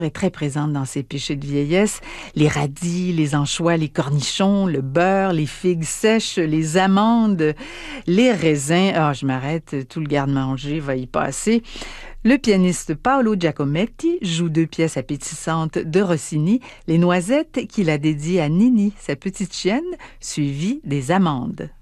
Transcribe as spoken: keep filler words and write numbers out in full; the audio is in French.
est très présente dans ses péchés de vieillesse. Les radis, les anchois, les cornichons, le beurre, les figues sèches, les amandes, les raisins. Ah, je m'arrête, tout le garde-manger va y passer. Le pianiste Paolo Giacometti joue deux pièces appétissantes de Rossini, Les Noisettes, qu'il a dédiées à Nini, sa petite chienne, suivie des amandes.